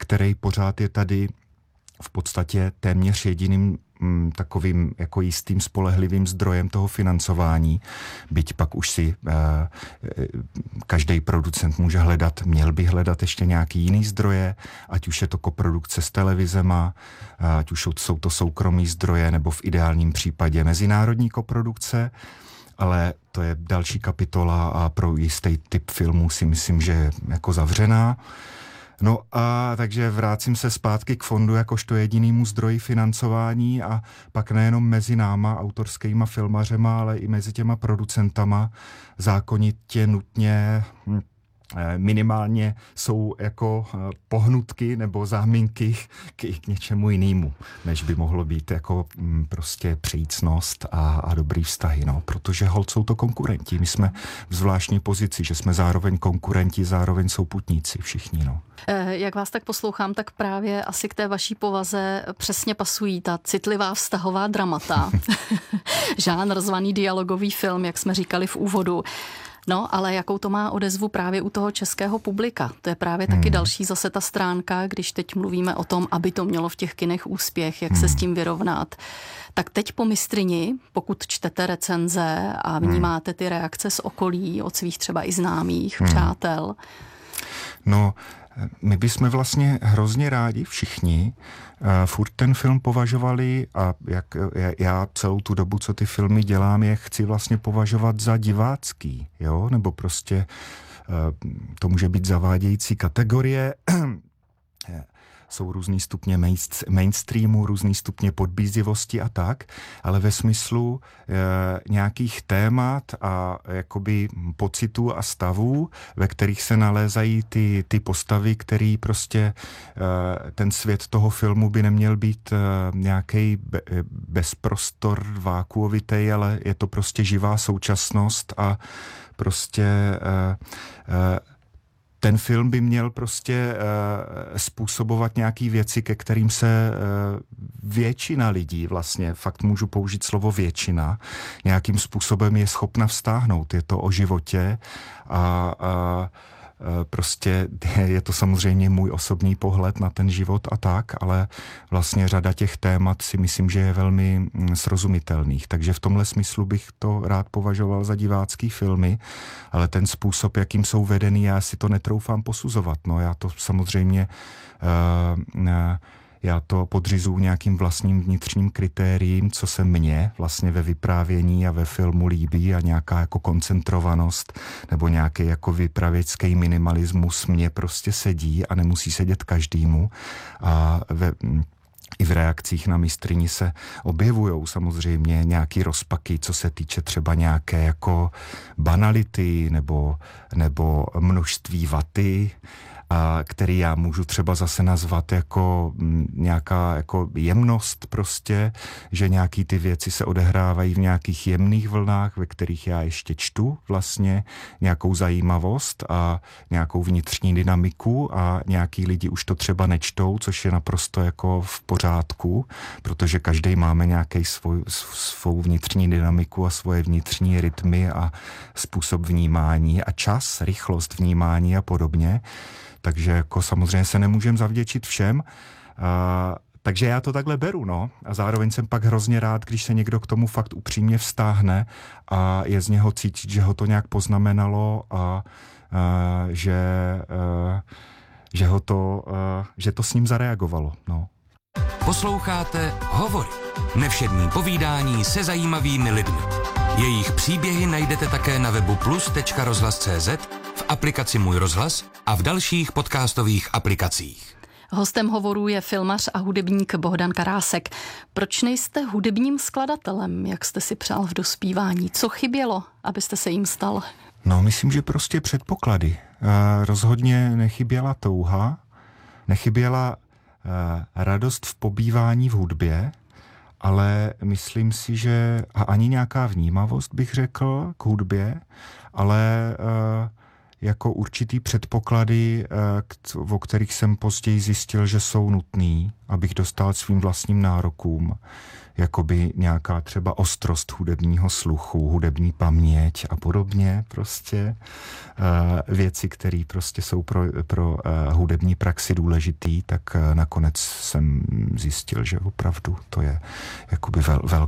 který pořád je tady v podstatě téměř jediným takovým jako jistým spolehlivým zdrojem toho financování. Byť pak už si každý producent může měl by hledat ještě nějaký jiný zdroje, ať už je to koprodukce s televizema, ať už jsou to soukromí zdroje, nebo v ideálním případě mezinárodní koprodukce, ale to je další kapitola a pro jistý typ filmů si myslím, že je jako zavřená. No a takže vrátím se zpátky k fondu jakožto jedinému zdroji financování a pak nejenom mezi náma, autorskýma filmařema, ale i mezi těma producentama zákonitě nutně minimálně jsou jako pohnutky nebo záminky k něčemu jinému, než by mohlo být jako prostě přejícnost a dobrý vztahy, no, protože holt jsou to konkurenti. My jsme v zvláštní pozici, že jsme zároveň konkurenti, zároveň souputníci všichni, no. Jak vás tak poslouchám, tak právě asi k té vaší povaze přesně pasují ta citlivá vztahová dramata. Žánr zvaný dialogový film, jak jsme říkali v úvodu. No, ale jakou to má odezvu právě u toho českého publika? To je právě taky další zase ta stránka, když teď mluvíme o tom, aby to mělo v těch kinech úspěch, jak se s tím vyrovnat. Tak teď po Mistryni, pokud čtete recenze a vnímáte ty reakce z okolí, od svých třeba i známých, přátel. No, my bychom vlastně hrozně rádi všichni furt ten film považovali a jak já celou tu dobu, co ty filmy dělám, je chci vlastně považovat za divácký, jo, nebo prostě to může být zavádějící kategorie. Jsou různý stupně mainstreamu, různý stupně podbízivosti a tak, ale ve smyslu nějakých témat a jakoby pocitů a stavů, ve kterých se nalézají ty postavy, který prostě ten svět toho filmu by neměl být nějaký bezprostor vákuovitej, ale je to prostě živá současnost a prostě ten film by měl prostě způsobovat nějaký věci, ke kterým se většina lidí, vlastně fakt můžu použít slovo většina, nějakým způsobem je schopna vztáhnout. Je to o životě a prostě je to samozřejmě můj osobní pohled na ten život a tak, ale vlastně řada těch témat si myslím, že je velmi srozumitelných. Takže v tomhle smyslu bych to rád považoval za divácký filmy, ale ten způsob, jakým jsou vedený, já si to netroufám posuzovat. No, já to samozřejmě já to podřizuju nějakým vlastním vnitřním kritériím, co se mně vlastně ve vyprávění a ve filmu líbí a nějaká jako koncentrovanost nebo nějaký jako vypravěčský minimalismus mně prostě sedí a nemusí sedět každému. A i v reakcích na Mistryni se objevujou samozřejmě nějaký rozpaky, co se týče třeba nějaké jako banality nebo množství vaty, který já můžu třeba zase nazvat jako nějaká jako jemnost prostě, že nějaký ty věci se odehrávají v nějakých jemných vlnách, ve kterých já ještě čtu vlastně nějakou zajímavost a nějakou vnitřní dynamiku a nějaký lidi už to třeba nečtou, což je naprosto jako v pořádku, protože každý máme nějaký svou vnitřní dynamiku a svoje vnitřní rytmy a způsob vnímání a čas, rychlost vnímání a podobně. Takže jako samozřejmě se nemůžem zavděčit všem, takže já to takhle beru, no. A zároveň jsem pak hrozně rád, když se někdo k tomu fakt upřímně vztáhne a je z něho cítit, že ho to nějak poznamenalo a že to s ním zareagovalo, no. Posloucháte Hovory. Nevšední povídání se zajímavými lidmi. Jejich příběhy najdete také na webu plus.rozhlas.cz, v aplikaci Můj rozhlas a v dalších podcastových aplikacích. Hostem Hovorů je filmař a hudebník Bohdan Karásek. Proč nejste hudebním skladatelem, jak jste si přál v dospívání? Co chybělo, abyste se jim stal? No, myslím, že prostě předpoklady. Rozhodně nechyběla touha, nechyběla radost v pobývání v hudbě, ale myslím si, že a ani nějaká vnímavost bych řekl k hudbě, ale jako určitý předpoklady, o kterých jsem později zjistil, že jsou nutný, abych dostal svým vlastním nárokům. Jakoby nějaká třeba ostrost hudebního sluchu, hudební paměť a podobně prostě. Věci, které prostě jsou pro hudební praxi důležitý, tak nakonec jsem zjistil, že opravdu to je jakoby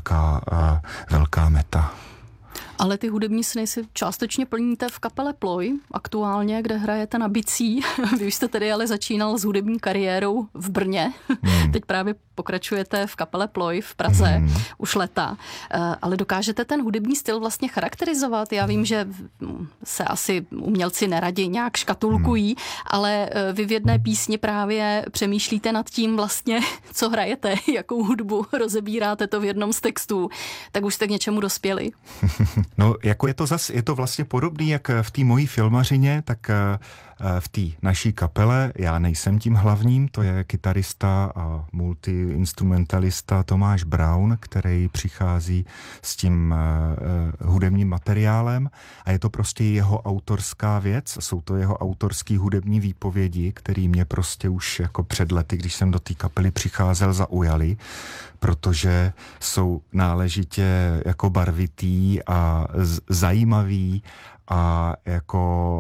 velká meta. Ale ty hudební sny si částečně plníte v kapele Ploj aktuálně, kde hrajete na bicí. Vy už jste tedy ale začínal s hudební kariérou v Brně. Teď právě pokračujete v kapele Ploj v Praze už leta. Ale dokážete ten hudební styl vlastně charakterizovat? Já vím, že se asi umělci neradi nějak škatulkují, ale vy v jedné písni právě přemýšlíte nad tím vlastně, co hrajete, jakou hudbu rozebíráte to v jednom z textů. Tak už jste k něčemu dospěli. No, jako je to vlastně podobný, jak v té mojí filmařině, tak v té naší kapele. Já nejsem tím hlavním, to je kytarista a multiinstrumentalista Tomáš Braun, který přichází s tím hudebním materiálem a je to prostě jeho autorská věc. Jsou to jeho autorský hudební výpovědi, který mě prostě už jako před lety, když jsem do té kapely přicházel, zaujali, protože jsou náležitě jako barvitý a zajímavý a jako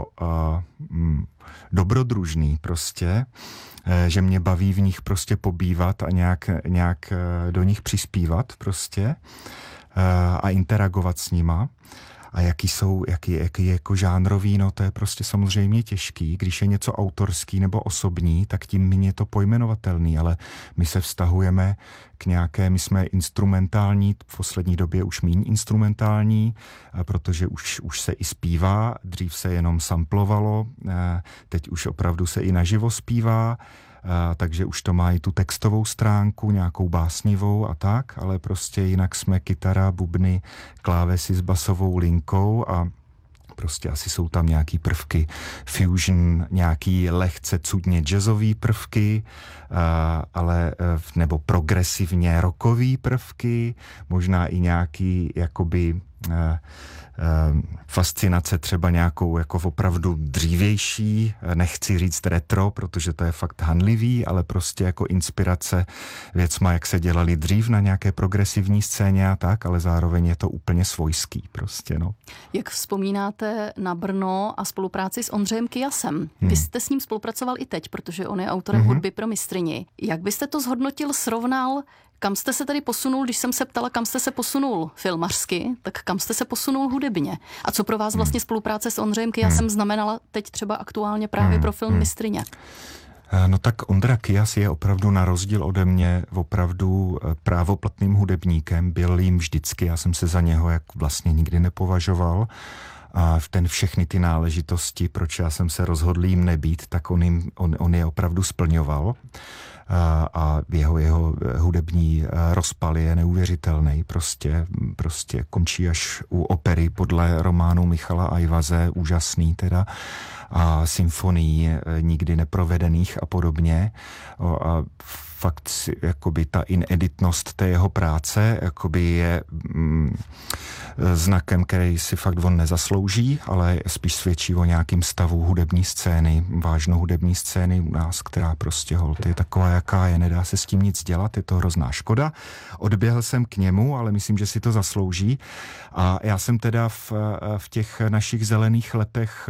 dobrodružný prostě, že mě baví v nich prostě pobývat a nějak do nich přispívat prostě a interagovat s nima. A jaký jako žánrový, no to je prostě samozřejmě těžký. Když je něco autorský nebo osobní, tak tím méně je to pojmenovatelný, ale my se vztahujeme k nějaké, my jsme instrumentální, v poslední době už míň instrumentální, protože už se i zpívá, dřív se jenom samplovalo, teď už opravdu se i naživo zpívá, takže už to má i tu textovou stránku, nějakou básnivou a tak, ale prostě jinak jsme kytara, bubny, klávesy s basovou linkou a prostě asi jsou tam nějaký prvky fusion, nějaký lehce cudně jazzový prvky, ale nebo progresivně rockový prvky, možná i nějaký jakoby fascinace třeba nějakou jako opravdu dřívější, nechci říct retro, protože to je fakt hanlivý, ale prostě jako inspirace věcma, jak se dělali dřív na nějaké progresivní scéně a tak, ale zároveň je to úplně svojský prostě, no. Jak vzpomínáte na Brno a spolupráci s Ondřejem Kyasem? Vy jste s ním spolupracoval i teď, protože on je autorem hudby pro mistryni. Jak byste to zhodnotil, srovnal? Kam jste se tady posunul, když jsem se ptala, kam jste se posunul filmařsky, tak kam jste se posunul hudebně? A co pro vás vlastně spolupráce s Ondřejem Kyasem znamenala teď třeba aktuálně právě pro film Mistryně? No tak Ondra Kyas je opravdu na rozdíl ode mě opravdu právoplatným hudebníkem, byl jím vždycky, já jsem se za něho jak vlastně nikdy nepovažoval. A všechny ty náležitosti, proč já jsem se rozhodl jim nebýt, tak on je opravdu splňoval. A jeho hudební rozpal je neuvěřitelný. Prostě končí až u opery podle románu Michala Ajvaze, úžasný teda, a symfonií nikdy neprovedených a podobně. A fakt jakoby ta ineditnost té jeho práce jakoby je znakem, který si fakt on nezaslouží, ale spíš svědčí o nějakým stavu hudební scény, vážnou hudební scény u nás, která prostě holt je taková, jaká je, nedá se s tím nic dělat, je to hrozná škoda. Odběhl jsem k němu, ale myslím, že si to zaslouží. A já jsem teda v těch našich zelených letech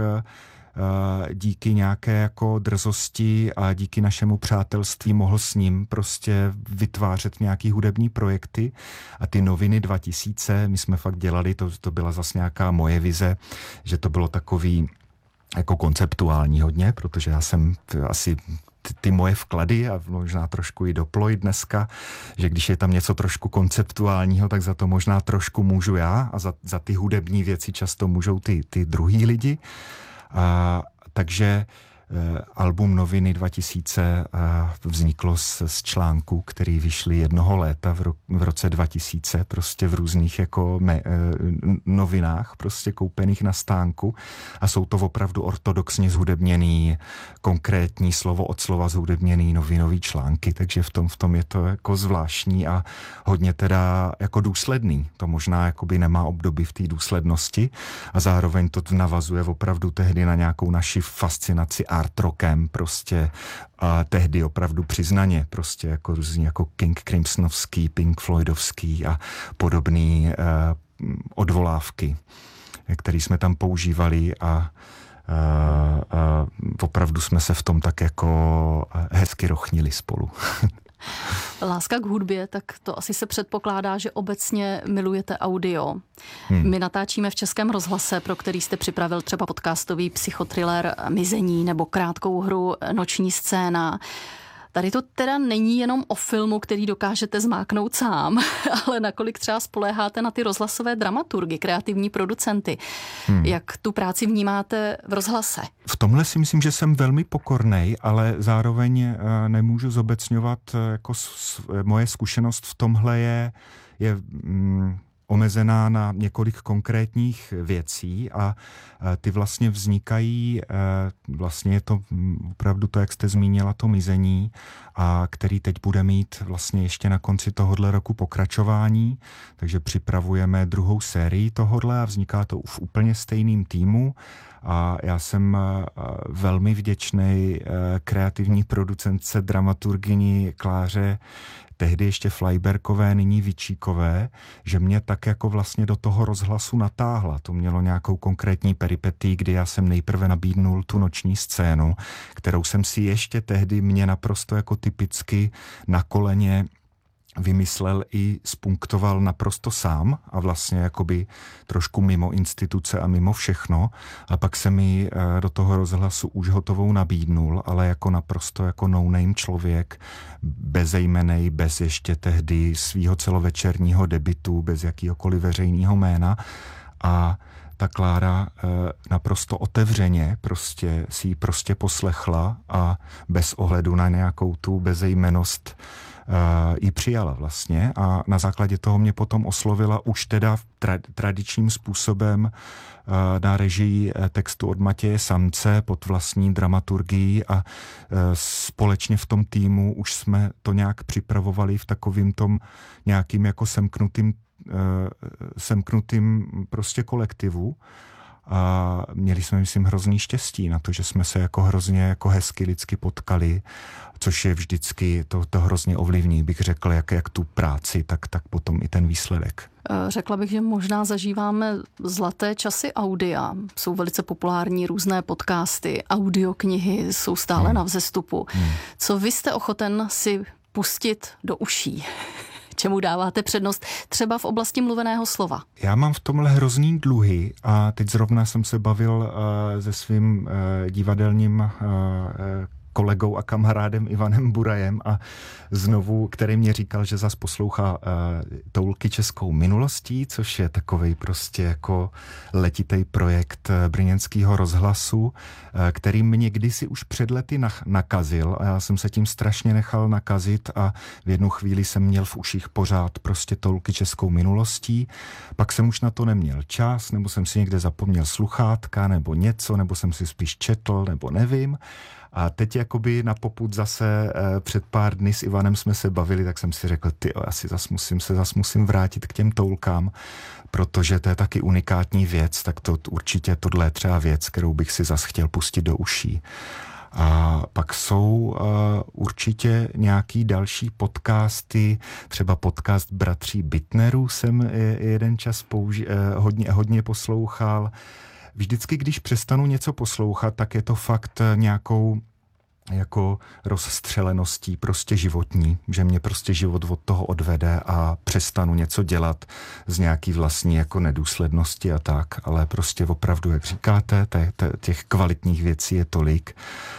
díky nějaké jako drzosti a díky našemu přátelství mohl s ním prostě vytvářet nějaký hudební projekty a ty noviny 2000, my jsme fakt dělali, to byla zase nějaká moje vize, že to bylo takový jako konceptuální hodně, protože já jsem asi ty moje vklady a možná trošku i doploj dneska, že když je tam něco trošku konceptuálního, tak za to možná trošku můžu já a za ty hudební věci často můžou ty druhý lidi. Takže album Noviny 2000 vzniklo z článků, který vyšly jednoho léta v roce 2000, prostě v různých jako novinách, prostě koupených na stánku, a jsou to opravdu ortodoxně zhudebněný, konkrétní slovo od slova zhudebněný novinový články, takže v tom je to jako zvláštní a hodně teda jako důsledný. To možná jakoby nemá obdoby v té důslednosti a zároveň to navazuje opravdu tehdy na nějakou naši fascinaci art rockem, prostě a tehdy opravdu přiznaně, prostě jako různý jako King Crimsonovský, Pink Floydovský a podobný odvolávky, které jsme tam používali a opravdu jsme se v tom tak jako hezky rochnili spolu. Láska k hudbě, tak to asi se předpokládá, že obecně milujete audio. My natáčíme v Českém rozhlase, pro který jste připravil třeba podcastový psychotriller Mizení nebo krátkou hru Noční scéna. Tady to teda není jenom o filmu, který dokážete zmáknout sám, ale nakolik třeba spoléháte na ty rozhlasové dramaturgy, kreativní producenty. Jak tu práci vnímáte v rozhlase? V tomhle si myslím, že jsem velmi pokornej, ale zároveň nemůžu zobecňovat, jako moje zkušenost v tomhle je omezená na několik konkrétních věcí a ty vlastně vznikají, vlastně je to opravdu to, jak jste zmínila, to Mizení, a který teď bude mít vlastně ještě na konci tohohle roku pokračování, takže připravujeme druhou sérii tohohle a vzniká to v úplně stejným týmu a já jsem velmi vděčný kreativní producentce, dramaturgyni Kláře, tehdy ještě Flajberkové, nyní Vičíkové, že mě tak jako vlastně do toho rozhlasu natáhla. To mělo nějakou konkrétní peripetii, kdy já jsem nejprve nabídnul tu Noční scénu, kterou jsem si ještě tehdy mě naprosto jako typicky na koleně vymyslel i spunktoval naprosto sám a vlastně jakoby trošku mimo instituce a mimo všechno. A pak se mi do toho rozhlasu už hotovou nabídnul, ale jako naprosto jako no-name člověk, bezejmenej, bez ještě tehdy svýho celovečerního debutu, bez jakýhokoliv veřejného jména. A ta Klára naprosto otevřeně si ji prostě poslechla a bez ohledu na nějakou tu bezejmenost ji přijala vlastně a na základě toho mě potom oslovila už teda tradičním způsobem na režii textu od Matěje Samce pod vlastní dramaturgií a společně v tom týmu už jsme to nějak připravovali v takovým tom nějakým jako semknutým prostě kolektivu. A měli jsme, myslím, hrozný štěstí na to, že jsme se jako hrozně jako hezky lidsky potkali, což je vždycky, to hrozně ovlivní, bych řekl, jak tu práci, tak potom i ten výsledek. Řekla bych, že možná zažíváme zlaté časy audia. Jsou velice populární různé podcasty, audioknihy jsou stále na vzestupu. Co vy jste ochoten si pustit do uší? Čemu dáváte přednost třeba v oblasti mluveného slova? Já mám v tomhle hrozný dluhy a teď zrovna jsem se bavil se svým divadelním kolegou a kamarádem Ivanem Burajem a znovu, který mě říkal, že zas poslouchá Toulky českou minulostí, což je takovej prostě jako letitej projekt brněnského rozhlasu, který mě kdysi už před lety nakazil a já jsem se tím strašně nechal nakazit a v jednu chvíli jsem měl v uších pořád prostě Toulky českou minulostí, pak jsem už na to neměl čas, nebo jsem si někde zapomněl sluchátka, nebo něco, nebo jsem si spíš četl, nebo nevím. A teď jakoby na popud zase před pár dny s Ivanem jsme se bavili, tak jsem si řekl, asi zas musím vrátit k těm Toulkám, protože to je taky unikátní věc, tak to určitě tohle je třeba věc, kterou bych si zas chtěl pustit do uší. A pak jsou určitě nějaký další podcasty, třeba podcast Bratří Bittnerů jsem jeden čas hodně poslouchal. Vždycky, když přestanu něco poslouchat, tak je to fakt nějakou jako rozstřeleností prostě životní, že mě prostě život od toho odvede a přestanu něco dělat z nějaký vlastní jako nedůslednosti a tak, ale prostě opravdu, jak říkáte, těch kvalitních věcí je tolik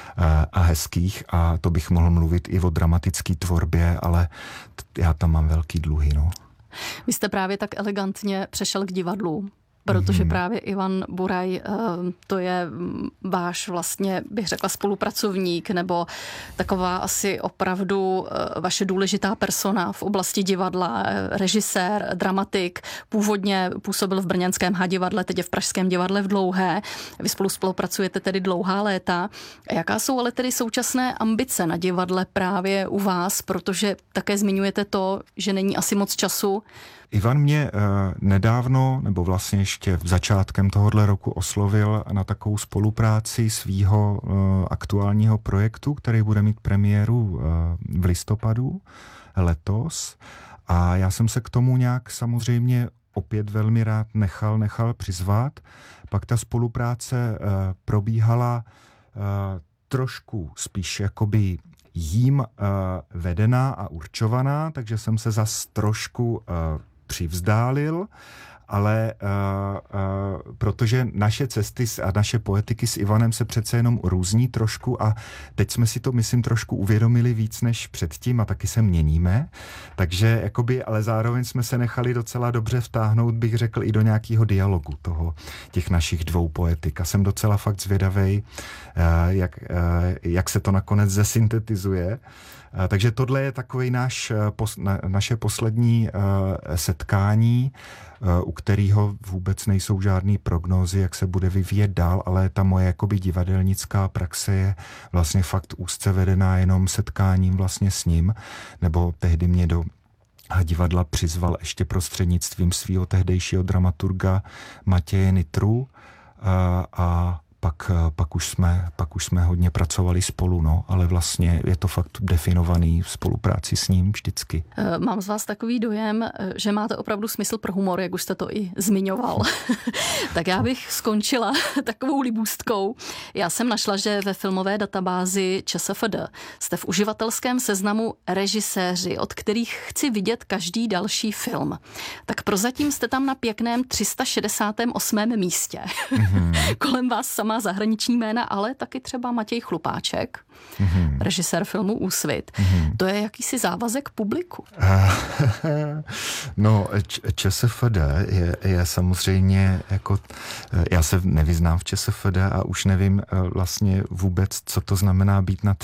a hezkých a to bych mohl mluvit i o dramatické tvorbě, ale já tam mám velký dluhy, no. Vy jste právě tak elegantně přešel k divadlu. protože právě Ivan Buraj, to je váš vlastně, bych řekla, spolupracovník, nebo taková asi opravdu vaše důležitá persona v oblasti divadla, režisér, dramatik, původně působil v brněnském H-divadle, teď je v pražském divadle v Dlouhé. Vy spolu spolupracujete tedy dlouhá léta. Jaká jsou ale tedy současné ambice na divadle právě u vás, protože také zmiňujete to, že není asi moc času? Ivan mě nedávno, nebo vlastně ještě v začátkem tohohle roku oslovil na takovou spolupráci svýho aktuálního projektu, který bude mít premiéru v listopadu letos. A já jsem se k tomu nějak samozřejmě opět velmi rád nechal přizvat. Pak ta spolupráce probíhala trošku spíš jakoby jím vedená a určovaná, takže jsem se zas trošku přivzdálil, ale protože naše cesty a naše poetiky s Ivanem se přece jenom různí trošku a teď jsme si to, myslím, trošku uvědomili víc než předtím a taky se měníme, takže jakoby, ale zároveň jsme se nechali docela dobře vtáhnout, bych řekl, i do nějakého dialogu těch našich dvou poetik a jsem docela fakt zvědavej, jak se to nakonec zesyntetizuje. Takže tohle je takový naše poslední setkání, u kterého vůbec nejsou žádný prognózy, jak se bude vyvíjet dál, ale ta moje jakoby divadelnická praxe je vlastně fakt úzce vedená jenom setkáním vlastně s ním, nebo tehdy mě do divadla přizval ještě prostřednictvím svého tehdejšího dramaturga Matěje Nitru a pak už jsme hodně pracovali spolu, no, ale vlastně je to fakt definovaný v spolupráci s ním vždycky. Mám z vás takový dojem, že máte opravdu smysl pro humor, jak už jste to i zmiňoval. Tak já bych skončila takovou libůstkou. Já jsem našla, že ve filmové databázi ČSFD jste v uživatelském seznamu režiséři, od kterých chci vidět každý další film. Tak prozatím jste tam na pěkném 368. místě. Kolem vás samá zahraniční jména, ale taky třeba Matěj Chlupáček, režisér filmu Úsvit. To je jakýsi závazek publiku. No, ČSFD je samozřejmě jako, já se nevyznám v ČSFD a už nevím vlastně vůbec, co to znamená být na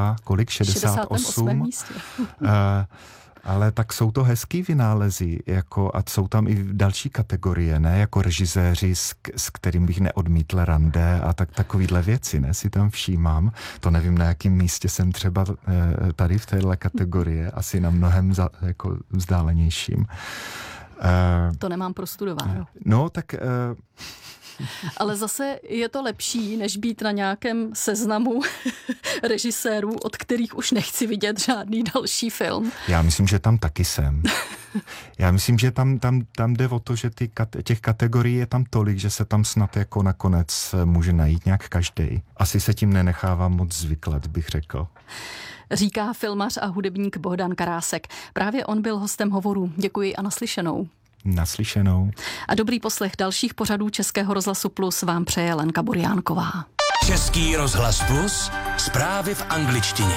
68 místě. Ale tak jsou to hezký vynálezy, jako, a jsou tam i další kategorie, ne, jako režiséři, s kterým bych neodmítl rande a takovýhle věci, ne, si tam všímám. To nevím, na jakém místě jsem třeba tady v téhle kategorie, asi na mnohem jako vzdálenějším. To nemám prostudováno. No, tak... Ale zase je to lepší, než být na nějakém seznamu režisérů, od kterých už nechci vidět žádný další film. Já myslím, že tam taky jsem. Já myslím, že tam jde o to, že těch kategorií je tam tolik, že se tam snad jako nakonec může najít nějak každej. Asi se tím nenechávám moc zvyklat, bych řekl. Říká filmař a hudebník Bohdan Karásek. Právě on byl hostem Hovoru. Děkuji a naslyšenou. Naslyšenou. A dobrý poslech dalších pořadů Českého rozhlasu Plus vám přeje Lenka Burjánková. Český rozhlas Plus, zprávy v angličtině.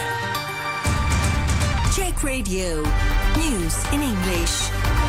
Czech Radio. News in English.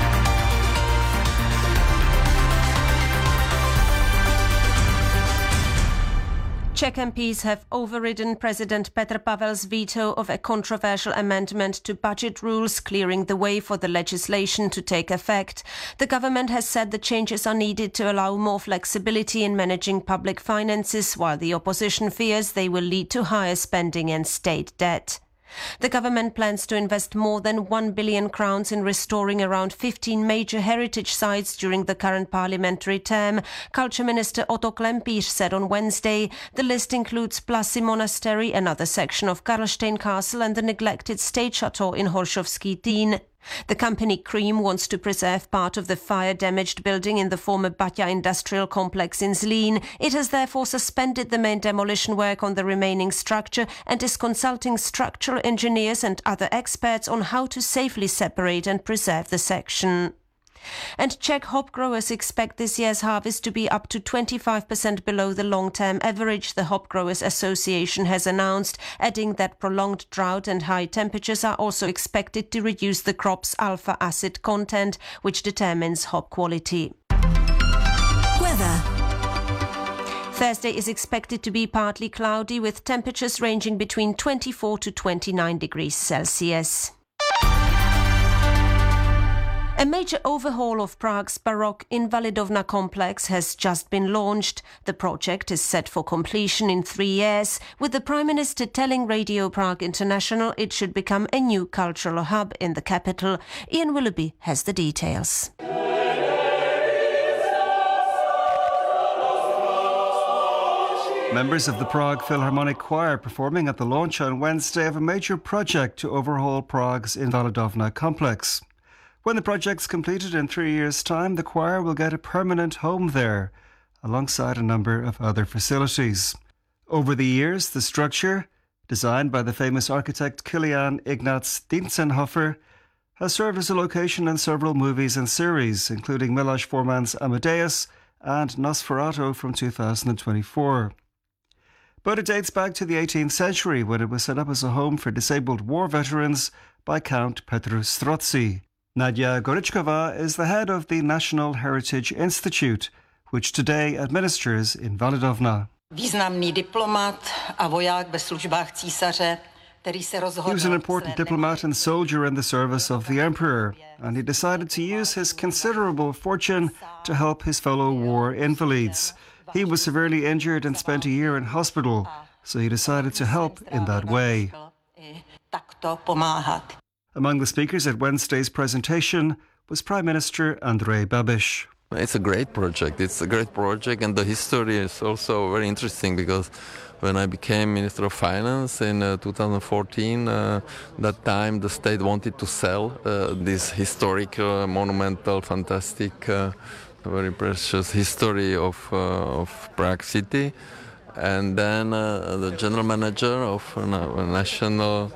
Czech MPs have overridden President Petr Pavel's veto of a controversial amendment to budget rules, clearing the way for the legislation to take effect. The government has said the changes are needed to allow more flexibility in managing public finances, while the opposition fears they will lead to higher spending and state debt. The government plans to invest more than 1 billion crowns in restoring around 15 major heritage sites during the current parliamentary term. Culture Minister Otto Klempíř said on Wednesday the list includes Plasy Monastery, another section of Karlstein Castle and the neglected state chateau in Horšovský Týn. The company Cream wants to preserve part of the fire-damaged building in the former Baťa industrial complex in Zlín. It has therefore suspended the main demolition work on the remaining structure and is consulting structural engineers and other experts on how to safely separate and preserve the section. And Czech hop growers expect this year's harvest to be up to 25% below the long-term average, the Hop Growers Association has announced, adding that prolonged drought and high temperatures are also expected to reduce the crop's alpha acid content, which determines hop quality. Weather. Thursday is expected to be partly cloudy with temperatures ranging between 24 to 29 degrees Celsius. A major overhaul of Prague's Baroque Invalidovna complex has just been launched. The project is set for completion in 3 years, with the Prime Minister telling Radio Prague International it should become a new cultural hub in the capital. Ian Willoughby has the details. Members of the Prague Philharmonic Choir performing at the launch on Wednesday of a major project to overhaul Prague's Invalidovna complex. When the project's completed in 3 years' time, the choir will get a permanent home there, alongside a number of other facilities. Over the years, the structure, designed by the famous architect Kilian Ignaz Dientzenhofer, has served as a location in several movies and series, including Miloš Forman's Amadeus and Nosferatu from 2024. But it dates back to the 18th century when it was set up as a home for disabled war veterans by Count Petr Strozzi. Nadia Goričková is the head of the National Heritage Institute, which today administers Invalidovna. Významný diplomat a voják ve službách císaře, který se rozhodl. He was an important diplomat and soldier in the service of the emperor, and he decided to use his considerable fortune to help his fellow war invalids. He was severely injured and spent a year in hospital, so he decided to help in that way. Among the speakers at Wednesday's presentation was Prime Minister Andrej Babiš. It's a great project. And the history is also very interesting because when I became Minister of Finance in 2014, that time the state wanted to sell this historic, monumental, fantastic, very precious history of Prague city. And then the general manager of National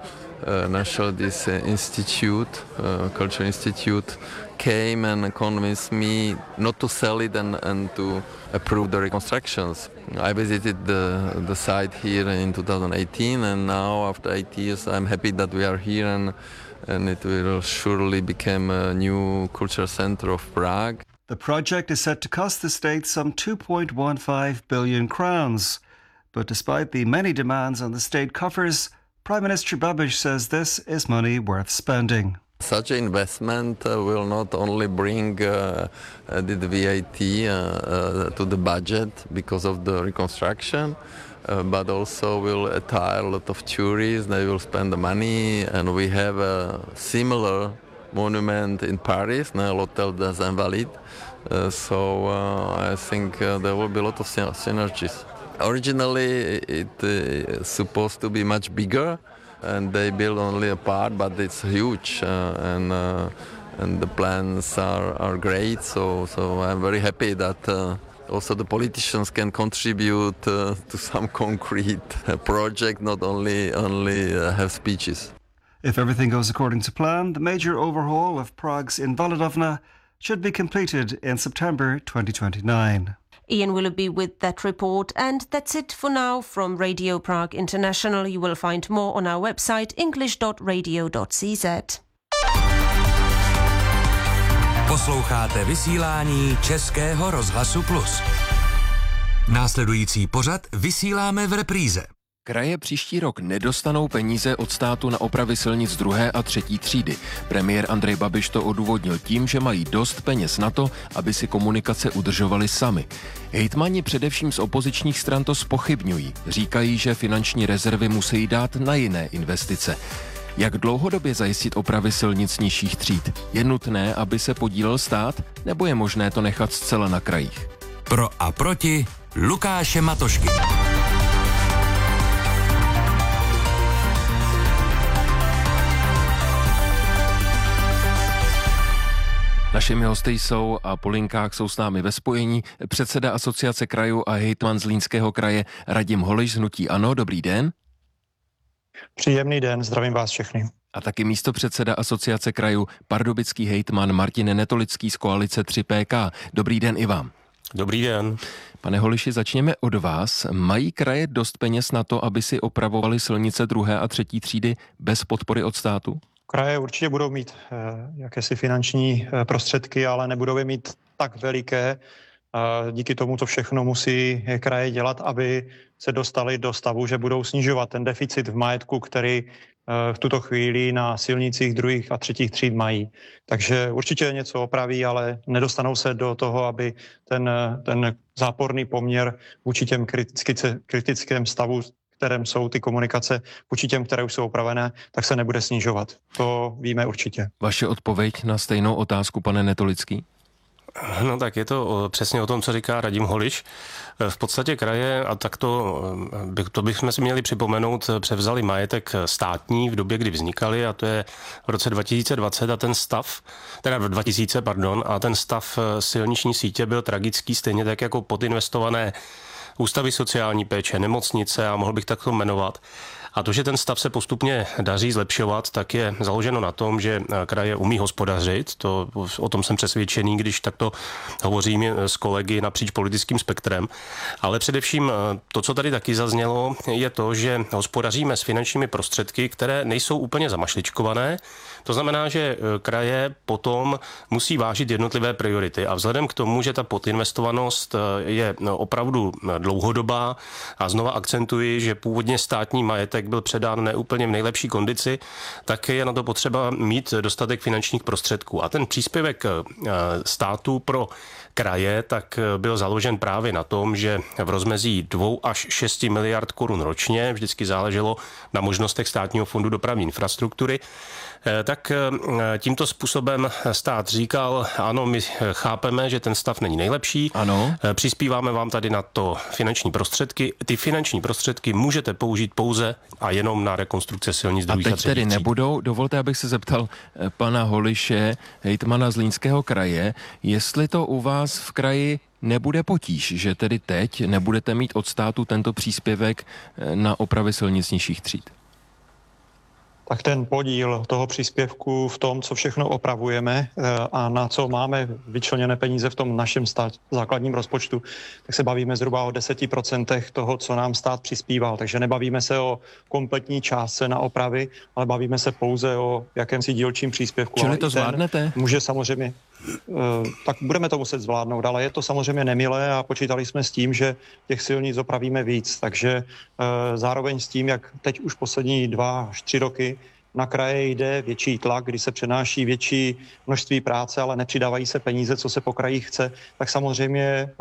Institute, Culture Institute, came and convinced me not to sell it and to approve the reconstructions. I visited the site here in 2018, and now after 8 years I'm happy that we are here and it will surely become a new cultural center of Prague. The project is set to cost the state some 2.15 billion crowns. But despite the many demands on the state coffers, Prime Minister Babiš says this is money worth spending. Such an investment will not only bring the VAT to the budget because of the reconstruction, but also will attire a lot of tourists. They will spend the money, and we have a similar monument in Paris, l'Hôtel des Invalides. So I think there will be a lot of synergies. Originally, it is supposed to be much bigger, and they build only a part, but it's huge, and the plans are great. So I'm very happy that also the politicians can contribute to some concrete project, not only have speeches. If everything goes according to plan, the major overhaul of Prague's Invalidovna should be completed in September 2029. Ian Willoughby with that report, and that's it for now from Radio Prague International. You will find more on our website english.radio.cz. Posloucháte vysílání Českého rozhlasu Plus. Následující pořad vysíláme v repríze. Kraje příští rok nedostanou peníze od státu na opravy silnic 2. a 3. třídy. Premiér Andrej Babiš to odůvodnil tím, že mají dost peněz na to, aby si komunikace udržovali sami. Hejtmani především z opozičních stran to zpochybňují. Říkají, že finanční rezervy musí dát na jiné investice. Jak dlouhodobě zajistit opravy silnic nižších tříd? Je nutné, aby se podílel stát, nebo je možné to nechat zcela na krajích? Pro a proti Lukáše Matošky. Našimi hosty jsou a po linkách jsou s námi ve spojení předseda Asociace krajů a hejtman Zlínského kraje Radim Holiš z hnutí ANO. Dobrý den. Příjemný den, zdravím vás všechny. A taky místopředseda Asociace krajů pardubický hejtman Martin Netolický z koalice 3PK. Dobrý den i vám. Dobrý den. Pane Holiši, začněme od vás. Mají kraje dost peněz na to, aby si opravovali silnice 2. a 3. třídy bez podpory od státu? Kraje určitě budou mít jakési finanční prostředky, ale nebudou je mít tak veliké, díky tomu to všechno musí kraje dělat, aby se dostali do stavu, že budou snižovat ten deficit v majetku, který v tuto chvíli na silnicích druhých a třetích tříd mají. Takže určitě něco opraví, ale nedostanou se do toho, aby ten záporný poměr vůči těm kritickém stavu, kterém jsou ty komunikace, vůči těm, které už jsou opravené, tak se nebude snižovat. To víme určitě. Vaše odpověď na stejnou otázku, pane Netolický? No tak je to přesně o tom, co říká Radim Holiš. V podstatě kraje, a tak to bychom si měli připomenout, převzali majetek státní v době, kdy vznikaly, a to je v roce 2020 a ten stav, teda 2000, pardon, a ten stav silniční sítě byl tragický, stejně tak jako podinvestované ústavy sociální péče, nemocnice a mohl bych takto jmenovat. A to, že ten stav se postupně daří zlepšovat, tak je založeno na tom, že kraje umí hospodařit. O tom jsem přesvědčený, když takto hovořím s kolegy napříč politickým spektrem. Ale především to, co tady taky zaznělo, je to, že hospodaříme s finančními prostředky, které nejsou úplně zamašličkované. To znamená, že kraje potom musí vážit jednotlivé priority. A vzhledem k tomu, že ta podinvestovanost je opravdu dlouhodobá, a znova akcentuji, že původně státní majetek byl předán neúplně v nejlepší kondici, tak je na to potřeba mít dostatek finančních prostředků. A ten příspěvek státu pro kraje tak byl založen právě na tom, že v rozmezí 2 až 6 miliard korun ročně, vždycky záleželo na možnostech státního fondu dopravní infrastruktury, tak tímto způsobem stát říkal, ano, my chápeme, že ten stav není nejlepší, ano. Přispíváme vám tady na to finanční prostředky. Ty finanční prostředky můžete použít pouze a jenom na rekonstrukce silnic druhých a třetích tříd. A teď tedy nebudou. Dovolte, abych se zeptal pana Holiše, hejtmana Zlínského kraje, jestli to u vás v kraji nebude potíž, že tedy teď nebudete mít od státu tento příspěvek na opravy silnic nižších tříd. Tak ten podíl toho příspěvku v tom, co všechno opravujeme a na co máme vyčleněné peníze v tom našem základním rozpočtu, tak se bavíme zhruba o 10% toho, co nám stát přispíval. Takže nebavíme se o kompletní částce na opravy, ale bavíme se pouze o jakémsi dílčím příspěvku. Čili to zvládnete? Může samozřejmě, tak budeme to muset zvládnout, ale je to samozřejmě nemilé a počítali jsme s tím, že těch silnic opravíme víc. Takže zároveň s tím, jak teď už poslední 2 až 3 roky na kraje jde větší tlak, kdy se přenáší větší množství práce, ale nepřidávají se peníze, co se po krajích chce, tak samozřejmě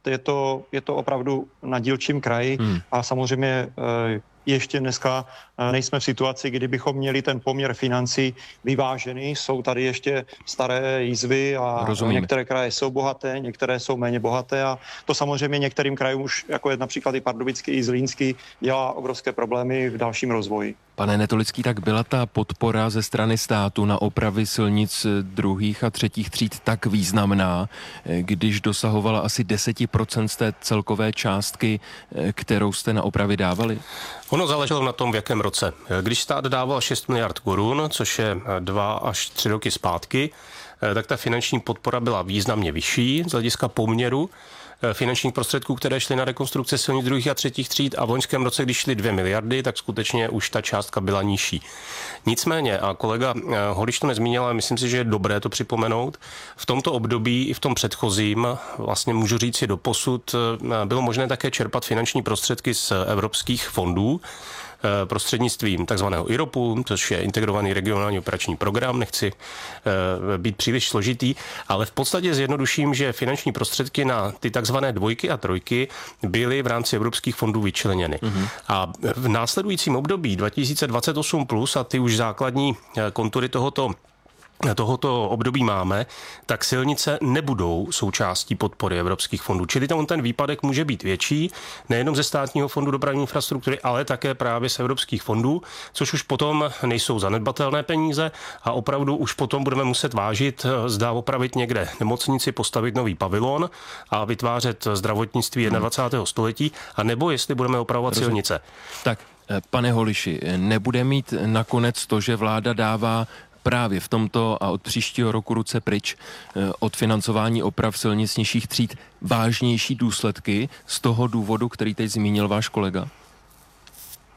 je to opravdu na dílčím kraji a samozřejmě ještě dneska nejsme v situaci, kdy bychom měli ten poměr financí vyvážený. Jsou tady ještě staré jizvy a některé kraje jsou bohaté, některé jsou méně bohaté a to samozřejmě některým krajům už, jako je například i Pardubický, i Zlínský, dělá obrovské problémy v dalším rozvoji. Pane Netolický, tak byla ta podpora ze strany státu na opravy silnic druhých a třetích tříd tak významná, když dosahovala asi 10% z té celkové částky, kterou jste na opravy dávali? Ono záleželo na tom, v jakém roce. Když stát dával 6 miliard korun, což je 2 až 3 roky zpátky, tak ta finanční podpora byla významně vyšší z hlediska poměru finančních prostředků, které šly na rekonstrukce silnic druhých a třetích tříd a v loňském roce, když šly 2 miliardy, tak skutečně už ta částka byla nižší. Nicméně, a kolega Holiš to nezmínil, ale myslím si, že je dobré to připomenout, v tomto období i v tom předchozím, vlastně můžu říct, doposud bylo možné také čerpat finanční prostředky z evropských fondů, prostřednictvím takzvaného IROPu, což je integrovaný regionální operační program, nechci být příliš složitý, ale v podstatě zjednoduším, že finanční prostředky na ty takzvané 2 a 3 byly v rámci evropských fondů vyčleněny. A v následujícím období 2028 plus a ty už základní kontury tohoto období máme, tak silnice nebudou součástí podpory evropských fondů. Čili ten výpadek může být větší, nejenom ze státního fondu dopravní infrastruktury, ale také právě z evropských fondů, což už potom nejsou zanedbatelné peníze a opravdu už potom budeme muset vážit, zda opravit někde nemocnici, postavit nový pavilon a vytvářet zdravotnictví 21. století, a nebo jestli budeme opravovat silnice. Tak, pane Holiši, nebude mít nakonec to, že vláda dává právě v tomto a od příštího roku ruce pryč od financování oprav silnic nižších tříd vážnější důsledky z toho důvodu, který teď zmínil váš kolega?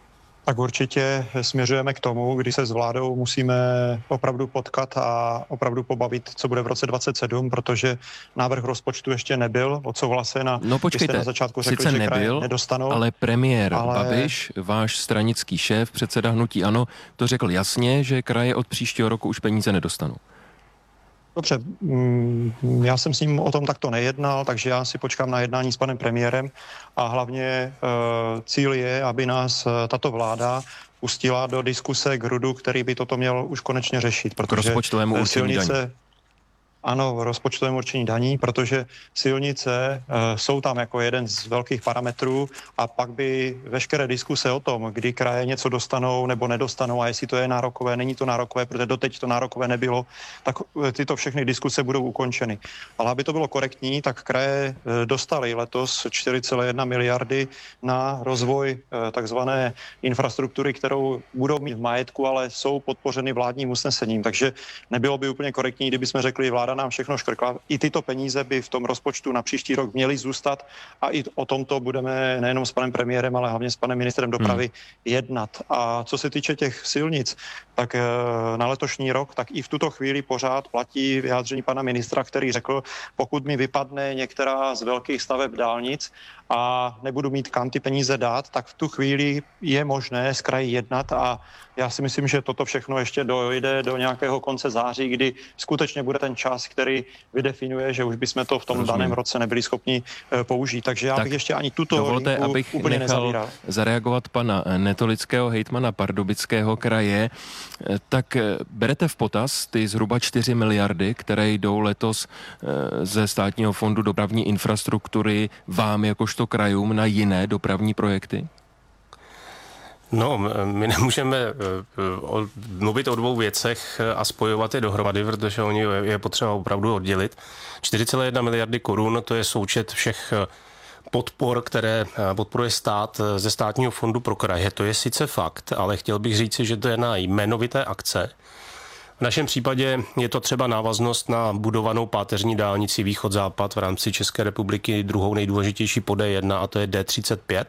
Tak určitě směřujeme k tomu, kdy se s vládou musíme opravdu potkat a opravdu pobavit, co bude v roce 2027, protože návrh rozpočtu ještě nebyl odsouhlasen a no počkejte, na začátku řekli, sice že kraje nebyl, nedostanou. Ale premiér Babiš, váš stranický šéf, předseda hnutí ANO, to řekl jasně, že kraje od příštího roku už peníze nedostanou. Dobře, já jsem s ním o tom takto nejednal, takže já si počkám na jednání s panem premiérem a hlavně cíl je, aby nás tato vláda pustila do diskuse k RUDu, který by toto měl už konečně řešit. K rozpočtovému určení daní. Ano, v rozpočtovém určení daní, protože silnice jsou tam jako jeden z velkých parametrů a pak by veškeré diskuse o tom, kdy kraje něco dostanou nebo nedostanou a jestli to je nárokové, není to nárokové, protože doteď to nárokové nebylo, tak tyto všechny diskuse budou ukončeny. Ale aby to bylo korektní, tak kraje dostaly letos 4,1 miliardy na rozvoj takzvané infrastruktury, kterou budou mít v majetku, ale jsou podpořeny vládním usnesením. Takže nebylo by úplně korektní, kdyby jsme řekli, vláda nám všechno škrkla. I tyto peníze by v tom rozpočtu na příští rok měly zůstat a i o tomto budeme nejenom s panem premiérem, ale hlavně s panem ministrem dopravy jednat. A co se týče těch silnic, tak na letošní rok, tak i v tuto chvíli pořád platí vyjádření pana ministra, který řekl, pokud mi vypadne některá z velkých staveb dálnic a nebudu mít kam ty peníze dát, tak v tu chvíli je možné s kraji jednat a já si myslím, že toto všechno ještě dojde do nějakého konce září, kdy skutečně bude ten čas, který vydefinuje, že už bychom to v tom daném roce nebyli schopni použít. Takže já bych ještě ani tuto dovolte, abych úplně nechal nezavíral. Zareagovat pana Netolického, hejtmana Pardubického kraje. Tak berete v potaz ty zhruba 4 miliardy, které jdou letos ze Státního fondu dopravní infrastruktury vám jakožto krajům na jiné dopravní projekty? No, my nemůžeme mluvit o dvou věcech a spojovat je dohromady, protože oni je potřeba opravdu oddělit. 4,1 miliardy korun, to je součet všech podpor, které podporuje stát ze Státního fondu pro kraje. To je sice fakt, ale chtěl bych říci, že to je na jmenovité akce. V našem případě je to třeba návaznost na budovanou páteřní dálnici východ-západ v rámci České republiky, druhou nejdůležitější po D1 a to je D35.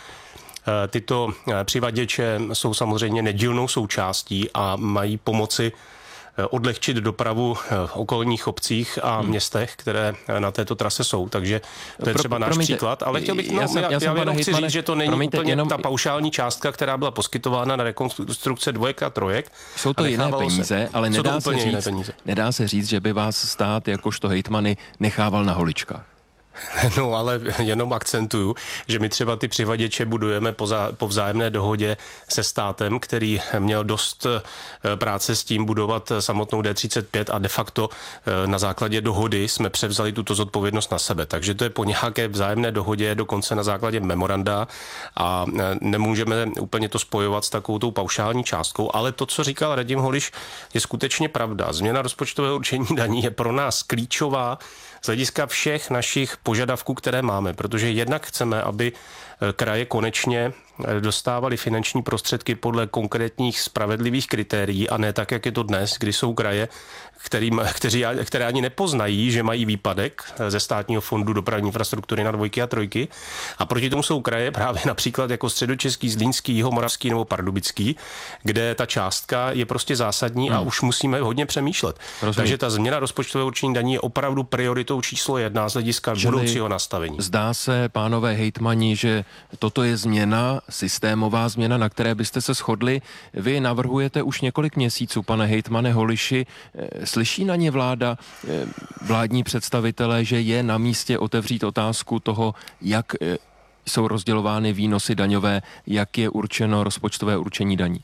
Tyto přivaděče jsou samozřejmě nedílnou součástí a mají pomoci odlehčit dopravu v okolních obcích a městech, které na této trase jsou. Takže to je třeba náš příklad. Ale chtěl bych, já jenom chci říct, že to není úplně ta paušální částka, která byla poskytována na rekonstrukce dvojek a trojek. Jsou to jiné peníze, ale nedá se říct, že by vás stát jakožto hejtmany nechával na holičkách. No, ale jenom akcentuju, že my třeba ty přivaděče budujeme po vzájemné dohodě se státem, který měl dost práce s tím budovat samotnou D35 a de facto na základě dohody jsme převzali tuto zodpovědnost na sebe. Takže to je po nějaké vzájemné dohodě, dokonce na základě memoranda a nemůžeme úplně to spojovat s takovou tou paušální částkou, ale to, co říkal Radim Holiš, je skutečně pravda. Změna rozpočtového určení daní je pro nás klíčová z hlediska všech našich požadavků, které máme, protože jednak chceme, aby kraje konečně dostávaly finanční prostředky podle konkrétních spravedlivých kritérií a ne tak, jak je to dnes, kdy jsou kraje, které ani nepoznají, že mají výpadek ze Státního fondu dopravní infrastruktury na dvojky a trojky. A proti tomu jsou kraje právě například jako Středočeský, Zlínský, Jihomoravský nebo Pardubický, kde ta částka je prostě zásadní a už musíme hodně přemýšlet. Takže ta změna rozpočtového určení daní je opravdu prioritou číslo 1 z hlediska budoucího nastavení. Zdá se, pánové hejtmani, že toto je změna, systémová změna, na které byste se shodli. Vy navrhujete už několik měsíců, pane hejtmane Holiši. Slyší na ně vláda, vládní představitelé, že je na místě otevřít otázku toho, jak jsou rozdělovány výnosy daňové, jak je určeno rozpočtové určení daní?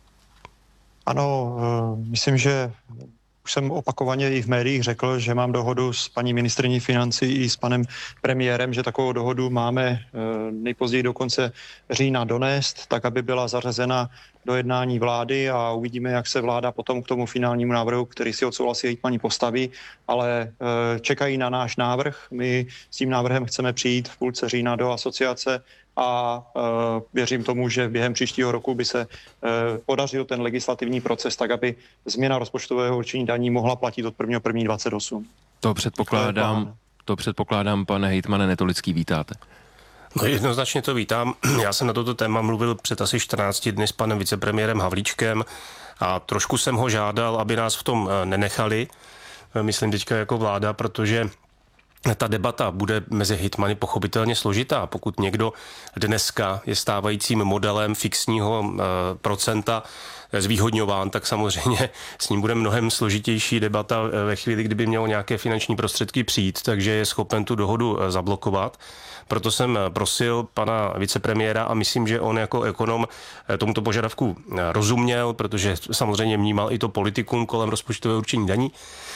Ano, myslím, že už jsem opakovaně i v médiích řekl, že mám dohodu s paní ministryní financí i s panem premiérem, že takovou dohodu máme nejpozději do konce října donést, tak aby byla zařazena do jednání vlády a uvidíme, jak se vláda potom k tomu finálnímu návrhu, který si odsouhlasí hejtmani, postaví, ale čekají na náš návrh. My s tím návrhem chceme přijít v půlce října do asociace a věřím tomu, že během příštího roku by se podařil ten legislativní proces tak, aby změna rozpočtového určení daní mohla platit od 1.1.28. To předpokládám, pane hejtmane Netolický, vítáte. No jednoznačně to vítám. Já jsem na toto téma mluvil před asi 14 dny s panem vicepremiérem Havlíčkem a trošku jsem ho žádal, aby nás v tom nenechali, myslím teďka jako vláda, protože ta debata bude mezi hejtmany pochopitelně složitá. Pokud někdo dneska je stávajícím modelem fixního procenta zvýhodňován, tak samozřejmě s ním bude mnohem složitější debata ve chvíli, kdyby mělo nějaké finanční prostředky přijít, takže je schopen tu dohodu zablokovat. Proto jsem prosil pana vicepremiéra a myslím, že on jako ekonom tomuto požadavku rozuměl, protože samozřejmě vnímal i to politikum kolem rozpočtového určení daní,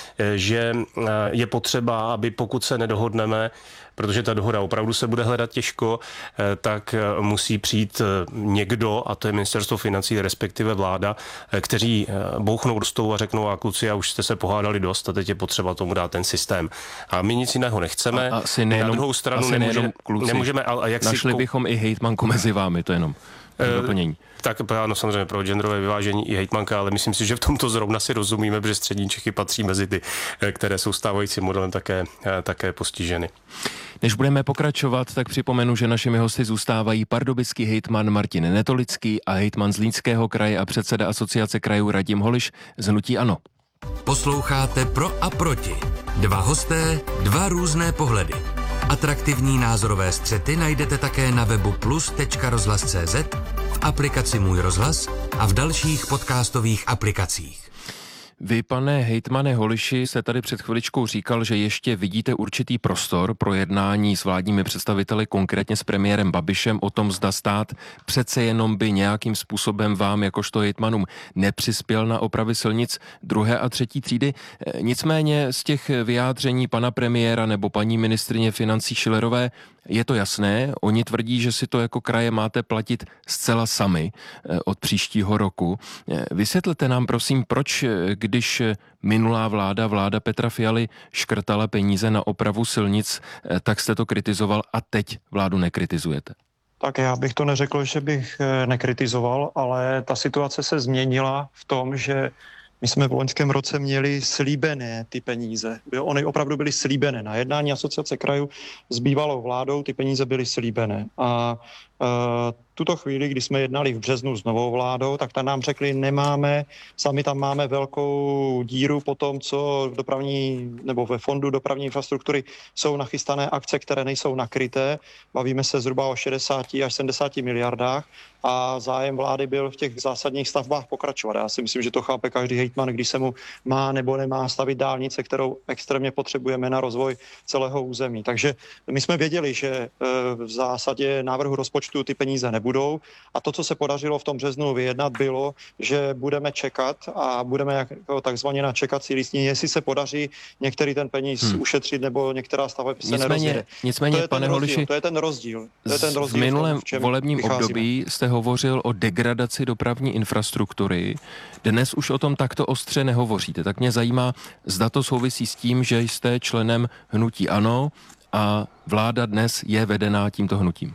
že je potřeba, aby pokud se nedohodneme, protože ta dohoda opravdu se bude hledat těžko, tak musí přijít někdo, a to je ministerstvo financí, respektive vláda, kteří bouchnou do stolu a řeknou, a kluci, a už jste se pohádali dost a teď je potřeba tomu dát ten systém. A my nic jiného nechceme. A asi nejenom, na druhou stranu nemůžeme, ale jak našli bychom i hejtmanku mezi vámi, to jenom doplnění. Tak ano, samozřejmě pro genderové vyvážení i hejtmanka, ale myslím si, že v tomto zrovna si rozumíme, protože střední Čechy patří mezi ty, které jsou stávajícím modelem také postiženy. Než budeme pokračovat, tak připomenu, že našimi hosty zůstávají pardubický hejtman Martin Netolický a hejtman Zlínského kraje a předseda Asociace krajů Radim Holiš z hnutí ANO. Posloucháte Pro a proti. Dva hosté, dva různé pohledy. Atraktivní názorové střety najdete také na webu plus.rozhlas.cz, v aplikaci Můj rozhlas a v dalších podcastových aplikacích. Vy, pane hejtmane Holiši, jste tady před chviličkou říkal, že ještě vidíte určitý prostor pro jednání s vládními představiteli, konkrétně s premiérem Babišem, o tom, zda stát přece jenom by nějakým způsobem vám, jakožto hejtmanům, nepřispěl na opravy silnic 2. a 3. třídy. Nicméně z těch vyjádření pana premiéra nebo paní ministryně financí Schillerové je to jasné, oni tvrdí, že si to jako kraje máte platit zcela sami od příštího roku. Vysvětlete nám prosím, proč, když minulá vláda Petra Fialy škrtala peníze na opravu silnic, tak jste to kritizoval a teď vládu nekritizujete? Tak já bych to neřekl, že bych nekritizoval, ale ta situace se změnila v tom, že my jsme v loňském roce měli slíbené ty peníze. Ony opravdu byly slíbené. Na jednání Asociace krajů s bývalou vládou ty peníze byly slíbené. A tuto chvíli, kdy jsme jednali v březnu s novou vládou, tak tam nám řekli, nemáme, sami tam máme velkou díru po tom, co ve fondu dopravní infrastruktury jsou nachystané akce, které nejsou nakryté. Bavíme se zhruba o 60 až 70 miliardách a zájem vlády byl v těch zásadních stavbách pokračovat. Já si myslím, že to chápe každý hejtman, když se mu má nebo nemá stavit dálnice, kterou extrémně potřebujeme na rozvoj celého území. Takže my jsme věděli, že v zásadě návrhu rozpočtu ty peníze nebudou a to, co se podařilo v tom březnu vyjednat, bylo, že budeme čekat a budeme jako takzvaně na čekací listině, jestli se podaří některý ten peníz ušetřit nebo některá stavba se nerozjede. Nicméně, pane Holiši, to je ten rozdíl. V minulém volebním období jste hovořil o degradaci dopravní infrastruktury. Dnes už o tom takto ostře nehovoříte. Tak mě zajímá, zda to souvisí s tím, že jste členem hnutí ANO a vláda dnes je vedená tímto hnutím.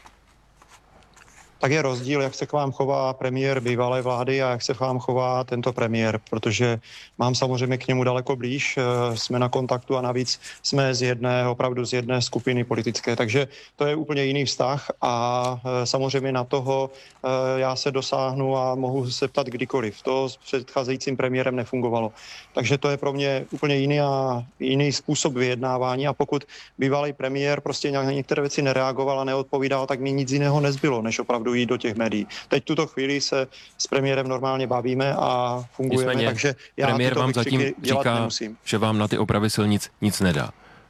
Tak je rozdíl, jak se k vám chová premiér bývalé vlády a jak se k vám chová tento premiér, protože mám samozřejmě k němu daleko blíž, jsme na kontaktu a navíc jsme opravdu z jedné skupiny politické, takže to je úplně jiný vztah a samozřejmě na toho já se dosáhnu a mohu se ptat kdykoliv. To s předcházejícím premiérem nefungovalo. Takže to je pro mě úplně jiný způsob vyjednávání a pokud bývalý premiér prostě na některé věci nereagoval a neodpovídal, tak mi nic jiného nezbylo, než opravdu jít do těch médií. Teď tuto chvíli se s premiérem normálně bavíme a fungujeme, nicméně, takže já premiér vám zatím říká, nemusím. Že vám na ty opravy silnic nic nedá.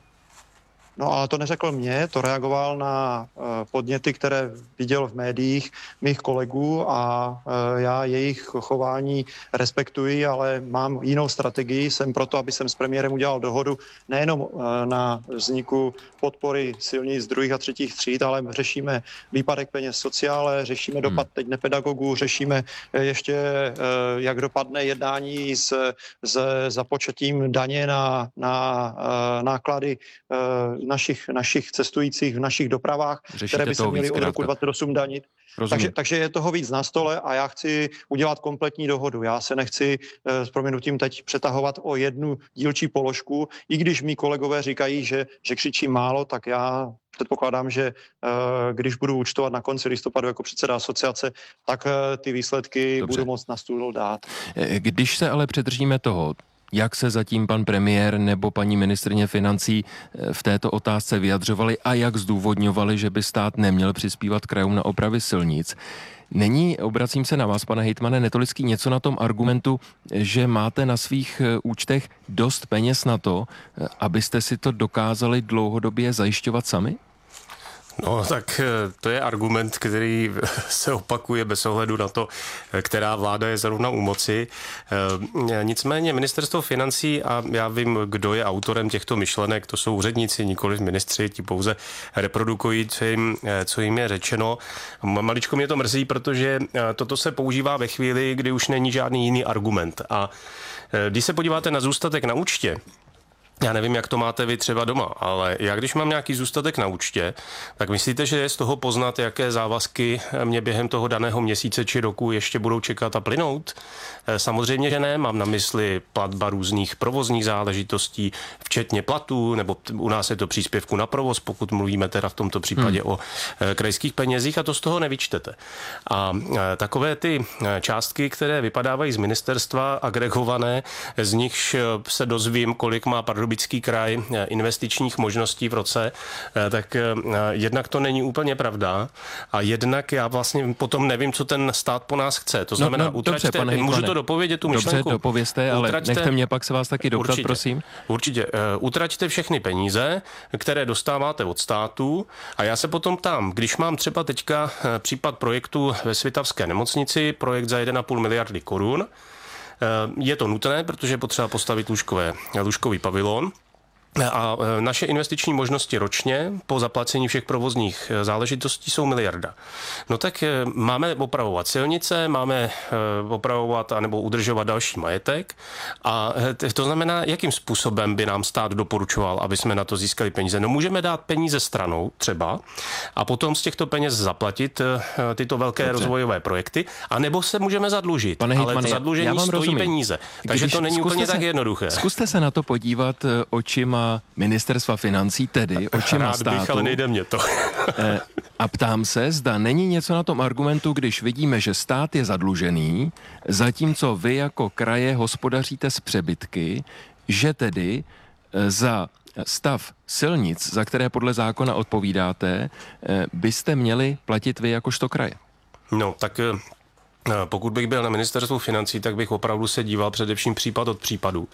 No ale to neřekl mě, to reagoval na podněty, které viděl v médiích mých kolegů a já jejich chování respektuji, ale mám jinou strategii. Jsem proto, aby jsem s premiérem udělal dohodu nejenom na vzniku podpory silnic 2. a 3. tříd, ale řešíme výpadek peněz sociále, řešíme dopad teď nepedagogů, řešíme ještě, jak dopadne jednání s započetím daně na náklady našich cestujících v našich dopravách, které by se měly od roku 2028 danit. Takže je toho víc na stole a já chci udělat kompletní dohodu. Já se nechci s prominutím teď přetahovat o jednu dílčí položku, i když mí kolegové říkají, že křičím málo, tak já předpokládám, že když budu účtovat na konci listopadu jako předseda asociace, tak ty výsledky budu moct na stůl dát. Když se ale přidržíme toho, jak se zatím pan premiér nebo paní ministryně financí v této otázce vyjadřovali a jak zdůvodňovali, že by stát neměl přispívat krajům na opravy silnic, není, obracím se na vás, pane hejtmane Netolický, něco na tom argumentu, že máte na svých účtech dost peněz na to, abyste si to dokázali dlouhodobě zajišťovat sami? No, tak to je argument, který se opakuje bez ohledu na to, která vláda je zrovna u moci. Nicméně ministerstvo financí, a já vím, kdo je autorem těchto myšlenek, to jsou úředníci, nikoliv ministři, ti pouze reprodukují, co jim je řečeno. Maličko mě to mrzí, protože toto se používá ve chvíli, kdy už není žádný jiný argument. A když se podíváte na zůstatek na účtě, já nevím, jak to máte vy třeba doma, ale já když mám nějaký zůstatek na účtě, tak myslíte, že je z toho poznat, jaké závazky mě během toho daného měsíce či roku ještě budou čekat a plynout? Samozřejmě, že ne. Mám na mysli platba různých provozních záležitostí, včetně platů, nebo u nás je to příspěvku na provoz, pokud mluvíme teda v tomto případě o krajských penězích, a to z toho nevyčtete. A takové ty částky, které vypadávají z ministerstva, agregované, z nichž se dozvím, kolik má Pardubický kraj investičních možností v roce, tak jednak to není úplně pravda a jednak já vlastně potom nevím, co ten stát po nás chce. To znamená, utraťte, můžu to dopovědět tu myšlenku? Dobře, dopovězte, ale nechte mě pak se vás taky doptat, prosím. Určitě. Utraťte všechny peníze, které dostáváte od státu, a já se potom ptám, když mám třeba teďka případ projektu ve Svitavské nemocnici, projekt za 1,5 miliardy korun, je to nutné, protože je potřeba postavit lůžkový pavilon. A naše investiční možnosti ročně po zaplacení všech provozních záležitostí jsou 1 miliarda. No tak máme opravovat silnice, máme opravovat anebo udržovat další majetek, a to znamená, jakým způsobem by nám stát doporučoval, aby jsme na to získali peníze. No můžeme dát peníze stranou třeba a potom z těchto peněz zaplatit tyto velké rozvojové projekty, anebo se můžeme zadlužit. Pane hejtmane, ale to zadlužení stojí peníze. Takže to není úplně tak jednoduché. Zkuste se na to podívat očima ministerstva financí, tedy očima státu. Rád bych, ale nejde mě to. A ptám se, zda není něco na tom argumentu, když vidíme, že stát je zadlužený, zatímco vy jako kraje hospodaříte s přebytky, že tedy za stav silnic, za které podle zákona odpovídáte, byste měli platit vy jakožto kraje. No, tak pokud bych byl na ministerstvu financí, tak bych opravdu se díval především případ od případu.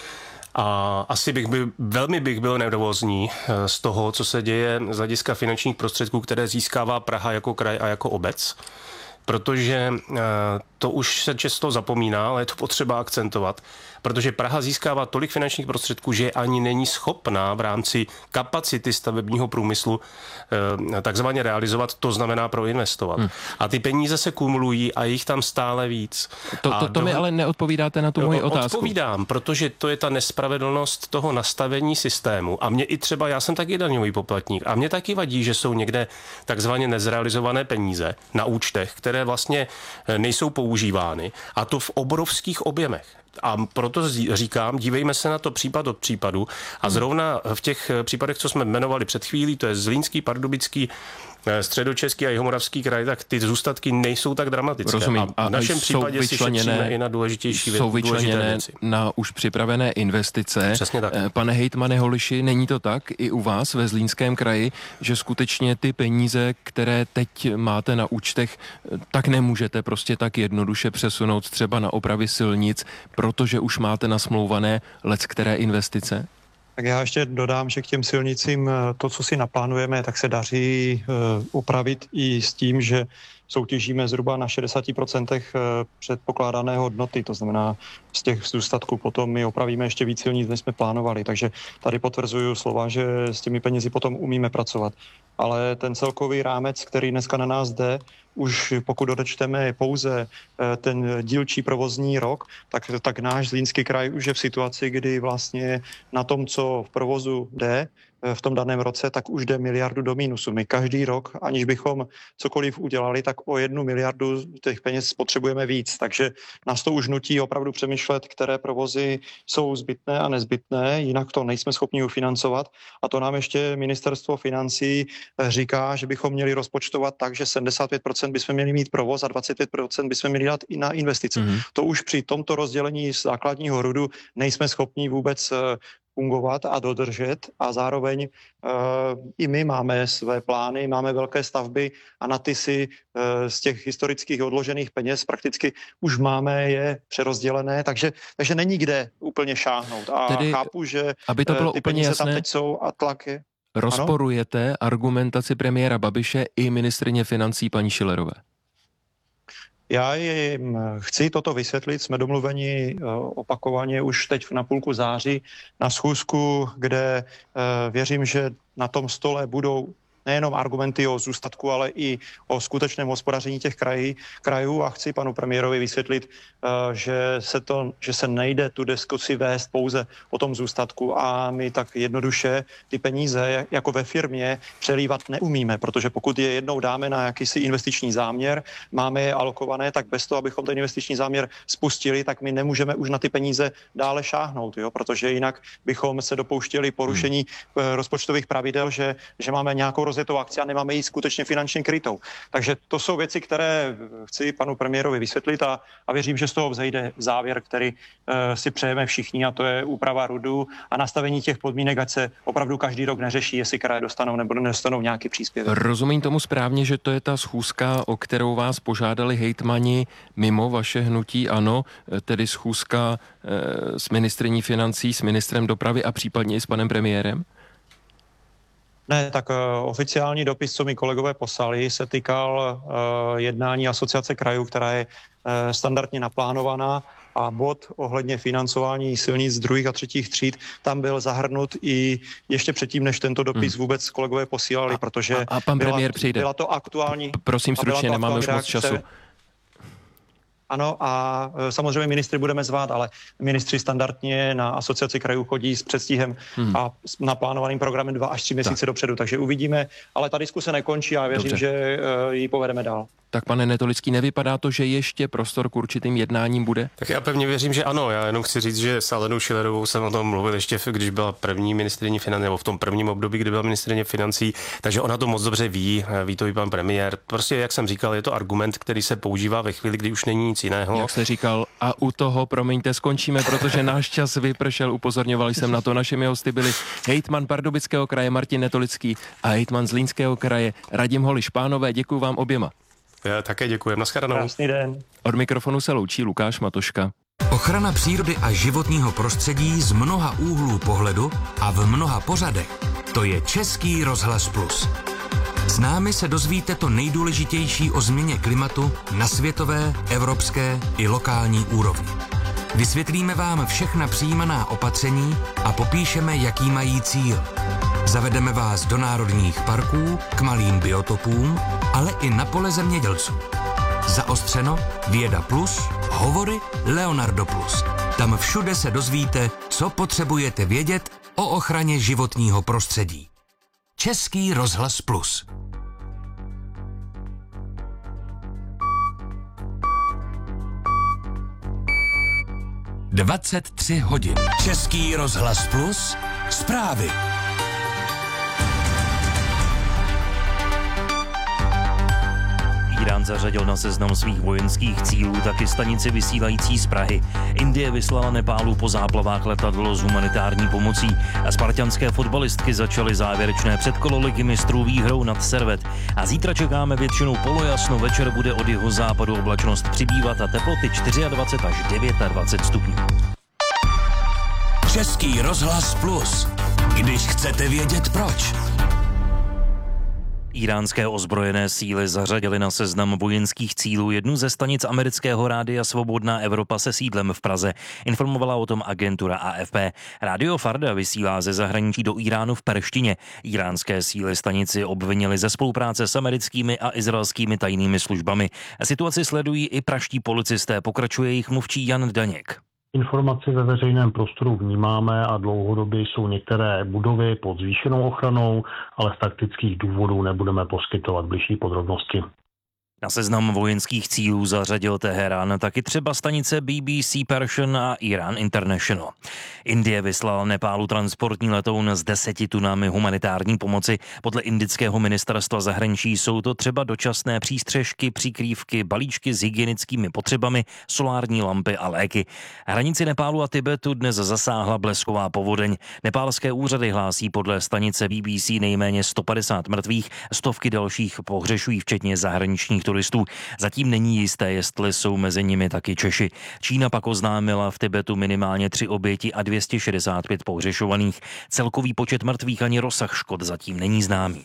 A asi velmi bych byl nervózní z toho, co se děje z hlediska finančních prostředků, které získává Praha jako kraj a jako obec. Protože to už se často zapomíná, ale je to potřeba akcentovat, protože Praha získává tolik finančních prostředků, že ani není schopná v rámci kapacity stavebního průmyslu takzvaně realizovat, to znamená proinvestovat. A ty peníze se kumulují a jich tam stále víc. To mi ale neodpovídáte na tu moji otázku. Odpovídám, protože to je ta nespravedlnost toho nastavení systému. A mě i třeba, já jsem taky daňový poplatník, a mě taky vadí, že jsou někde takzvaně nezrealizované peníze na účtech, které vlastně nejsou používány, a to v obrovských objemech. A proto říkám, dívejme se na to případ od případu, a zrovna v těch případech, co jsme jmenovali před chvílí, to je Zlínský, Pardubický, Středočeský a Jihomoravský kraj, tak ty zůstatky nejsou tak dramatické. Rozumím. A v našem případě si šetříme i na důležité věci. Na už připravené investice. Přesně tak. Pane hejtmane Holiši, není to tak i u vás ve Zlínském kraji, že skutečně ty peníze, které teď máte na účtech, tak nemůžete prostě tak jednoduše přesunout třeba na opravy silnic, protože už máte nasmlouvané leckteré investice? Tak já ještě dodám, že k těm silnicím to, co si naplánujeme, tak se daří opravit i s tím, že soutěžíme zhruba na 60% předpokládané hodnoty. To znamená, z těch zůstatků potom my opravíme ještě víc silnic, než jsme plánovali. Takže tady potvrzuju slova, že s těmi penězi potom umíme pracovat. Ale ten celkový rámec, který dneska na nás jde, už pokud odečteme pouze ten dílčí provozní rok, tak náš Zlínský kraj už je v situaci, kdy vlastně na tom, co v provozu jde, v tom daném roce, tak už jde miliardu do mínusu. My každý rok, aniž bychom cokoliv udělali, tak o 1 miliardu těch peněz potřebujeme víc. Takže nás to už nutí opravdu přemýšlet, které provozy jsou zbytné a nezbytné, jinak to nejsme schopni ufinancovat. A to nám ještě ministerstvo financí říká, že bychom měli rozpočtovat tak, že 75% bychom měli mít provoz a 25% bychom měli dát i na investice. To už při tomto rozdělení základního RUDu nejsme schopni vůbec fungovat a dodržet a zároveň i my máme své plány, máme velké stavby a na ty si z těch historických odložených peněz prakticky už máme je přerozdělené, takže není kde úplně šáhnout. A tedy, chápu, že aby to bylo ty úplně peníze jasné, tam teď jsou a tlak je. Rozporujete argumentaci premiéra Babiše i ministryně financí paní Schillerové? Já jim chci toto vysvětlit, jsme domluveni opakovaně už teď na půlku září na schůzku, kde věřím, že na tom stole budou nejenom argumenty o zůstatku, ale i o skutečném hospodaření těch krajů a chci panu premiérovi vysvětlit, že se nejde tu diskusi vést pouze o tom zůstatku a my tak jednoduše ty peníze jako ve firmě přelívat neumíme, protože pokud je jednou dáme na jakýsi investiční záměr, máme je alokované, tak bez toho, abychom ten investiční záměr spustili, tak my nemůžeme už na ty peníze dále šáhnout, jo? Protože jinak bychom se dopouštěli porušení rozpočtových pravidel, že máme nějakou rozjetou akci a nemáme ji skutečně finančně krytou. Takže to jsou věci, které chci panu premiérovi vysvětlit a věřím, že z toho vzejde závěr, který si přejeme všichni, a to je úprava RUDu a nastavení těch podmínek, ať se opravdu každý rok neřeší, jestli kraje dostanou nebo nedostanou nějaký příspěvek. Rozumím tomu správně, že to je ta schůzka, o kterou vás požádali hejtmani mimo vaše hnutí ANO, tedy schůzka s ministryní financí, s ministrem dopravy a případně i s panem premiérem? Ne, tak oficiální dopis, co mi kolegové poslali, se týkal jednání Asociace krajů, která je standardně naplánovaná a bod ohledně financování silnic druhých a třetích tříd tam byl zahrnut i ještě předtím, než tento dopis vůbec kolegové posílali, protože a pan premiér přijde. Byla to aktuální. Prosím stručně, nemáme už moc času. Ano, a samozřejmě ministry budeme zvát, ale ministři standardně na Asociaci krajů chodí s předstihem a s naplánovaným programem 2 až 3 měsíce dopředu, takže uvidíme, ale ta diskuse nekončí a věřím, že ji povedeme dál. Tak pane Netolický, nevypadá to, že ještě prostor k určitým jednáním bude? Tak já pevně věřím, že ano. Já jenom chci říct, že s Alenou Schillerovou jsem o tom mluvil ještě, když byla první ministryně financí, nebo v tom prvním období, kdy byla ministryně financí, takže ona to moc dobře ví to i pan premiér. Prostě, jak jsem říkal, je to argument, který se používá ve chvíli, kdy už není nic jiného. Jak jste říkal, a u toho, promiňte, skončíme, protože náš čas vypršel, upozorňovali jsem na to. Našimi hosty byli hejtman Pardubického kraje Martin Netolický a hejtman Zlínského kraje Radim Holiš. Pánové, děkuji vám oběma. Já také děkuji. Nashledanou. Krásný den. Od mikrofonu se loučí Lukáš Matoška. Ochrana přírody a životního prostředí z mnoha úhlů pohledu a v mnoha pořadech. To je Český rozhlas Plus. S námi se dozvíte to nejdůležitější o změně klimatu na světové, evropské i lokální úrovni. Vysvětlíme vám všechna přijímaná opatření a popíšeme, jaký mají cíl. Zavedeme vás do národních parků, k malým biotopům, ale i na pole zemědělců. Zaostřeno, Věda Plus, Hovory, Leonardo Plus. Tam všude se dozvíte, co potřebujete vědět o ochraně životního prostředí. Český rozhlas Plus. – 23 hodin. Český rozhlas Plus. Zprávy. Irán zařadil na seznam svých vojenských cílů taky stanici vysílající z Prahy. Indie vyslala Nepálu po záplavách letadlo s humanitární pomocí a spartanské fotbalistky začaly závěrečné předkolo ligy mistrů výhrou nad Servet. A zítra čekáme většinou polojasno, večer bude od jihozápadu oblačnost přibývat a teploty 24 až 29 stupňů. Český rozhlas Plus. Když chcete vědět proč. Iránské ozbrojené síly zařadily na seznam vojenských cílů jednu ze stanic amerického rádia Svobodná Evropa se sídlem v Praze. Informovala o tom agentura AFP. Rádio Farda vysílá ze zahraničí do Iránu v perštině. Iránské síly stanici obvinily ze spolupráce s americkými a izraelskými tajnými službami. Situaci sledují i pražští policisté, pokračuje jejich mluvčí Jan Daněk. Informaci ve veřejném prostoru vnímáme a dlouhodobě jsou některé budovy pod zvýšenou ochranou, ale z taktických důvodů nebudeme poskytovat bližší podrobnosti. Na seznam vojenských cílů zařadil Teherán taky třeba stanice BBC Persian a Iran International. Indie vyslala Nepálu transportní letoun s 10 tunami humanitární pomoci. Podle indického ministerstva zahraničí jsou to třeba dočasné přístřežky, přikrývky, balíčky s hygienickými potřebami, solární lampy a léky. Hranici Nepálu a Tibetu dnes zasáhla blesková povodeň. Nepálské úřady hlásí podle stanice BBC nejméně 150 mrtvých, stovky dalších pohřešují včetně zahraničních turistů. Zatím není jisté, jestli jsou mezi nimi taky Češi. Čína pak oznámila v Tibetu minimálně 3 oběti a 265 pohřešovaných. Celkový počet mrtvých ani rozsah škod zatím není známý.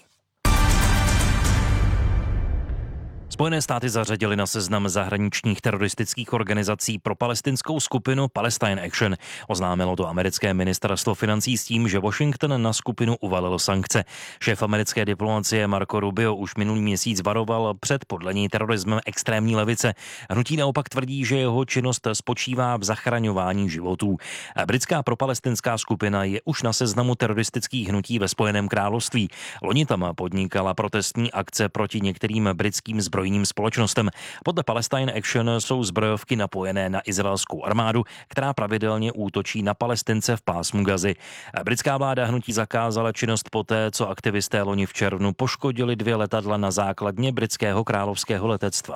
Spojené státy zařadily na seznam zahraničních teroristických organizací pro palestinskou skupinu Palestine Action. Oznámilo to americké ministerstvo financí s tím, že Washington na skupinu uvalil sankce. Šéf americké diplomacie Marco Rubio už minulý měsíc varoval před podle něj terorismem extrémní levice. Hnutí naopak tvrdí, že jeho činnost spočívá v zachraňování životů. Britská propalestinská skupina je už na seznamu teroristických hnutí ve Spojeném království. Loni tam podnikala protestní akce proti některým britským zbrojním společnostem. Podle Palestine Action jsou zbrojovky napojené na izraelskou armádu, která pravidelně útočí na Palestince v pásmu Gazy. Britská vláda hnutí zakázala činnost poté, co aktivisté loni v červnu poškodili 2 letadla na základně britského královského letectva.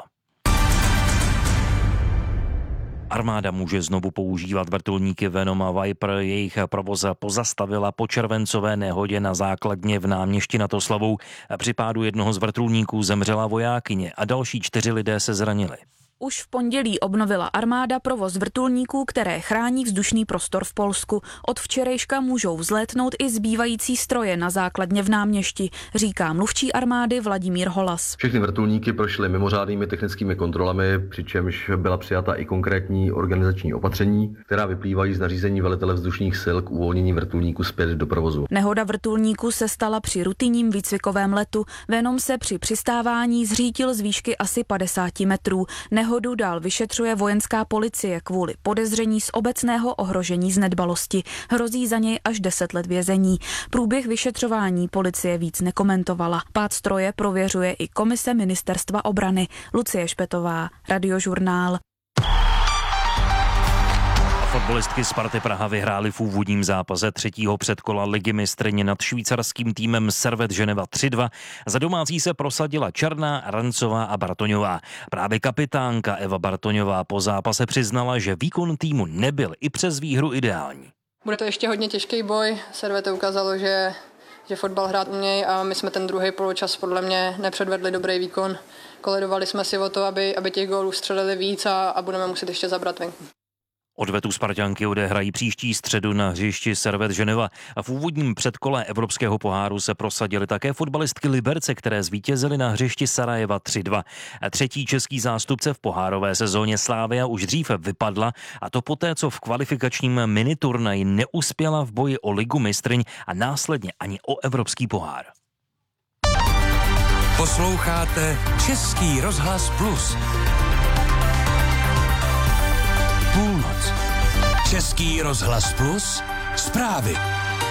Armáda může znovu používat vrtulníky Venom a Viper. Jejich provoz pozastavila po červencové nehodě na základně v Náměšti nad Oslavou. Při pádu jednoho z vrtulníků zemřela vojákyně a další 4 lidé se zranili. Už v pondělí obnovila armáda provoz vrtulníků, které chrání vzdušný prostor v Polsku. Od včerejška můžou vzlétnout i zbývající stroje na základně v Náměšti, říká mluvčí armády Vladimír Holas. Všechny vrtulníky prošly mimořádnými technickými kontrolami, přičemž byla přijata i konkrétní organizační opatření, která vyplývají z nařízení velitele vzdušných sil k uvolnění vrtulníků zpět do provozu. Nehoda vrtulníku se stala při rutinním výcvikovém letu. Venom se při přistávání zřítil z výšky asi 50 metrů. Nehodu dál vyšetřuje vojenská policie kvůli podezření z obecného ohrožení z nedbalosti. Hrozí za něj až 10 let vězení. Průběh vyšetřování policie víc nekomentovala. Pád stroje prověřuje i komise ministerstva obrany. Lucie Špetová, Radiožurnál. Fotbalistky Sparty Praha vyhrály v úvodním zápase 3. předkola Ligy mistryň nad švýcarským týmem Servette Ženeva 3-2. Za domácí se prosadila Černá, Rancová a Bartoňová. Právě kapitánka Eva Bartoňová po zápase přiznala, že výkon týmu nebyl i přes výhru ideální. Bude to ještě hodně těžký boj. Servette ukázalo, že fotbal hrát umějí a my jsme ten druhý poločas podle mě nepředvedli dobrý výkon. Koledovali jsme si o to, aby těch gólů střelili víc a budeme muset ještě zabrat venku. Odvetu Sparťanky odehrají příští středu na hřišti Servette Ženeva a v úvodním předkole Evropského poháru se prosadily také fotbalistky Liberce, které zvítězily na hřišti Sarajeva 3-2. Třetí český zástupce v pohárové sezóně Slavia už dřív vypadla, a to poté, co v kvalifikačním miniturnaji neuspěla v boji o Ligu mistryň a následně ani o Evropský pohár. Posloucháte Český rozhlas Plus. Půlnoc. Český rozhlas Plus. Zprávy.